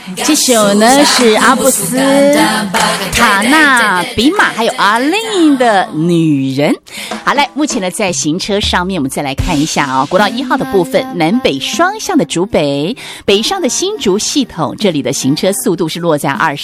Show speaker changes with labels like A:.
A: 这首呢是阿布斯、卡纳、比马还有阿令的女人。好，来，目前呢在行车上面，我们再来看一下啊、国道1号的部分，南北双向的竹北，北上的新竹系统，这里的行车速度是落在20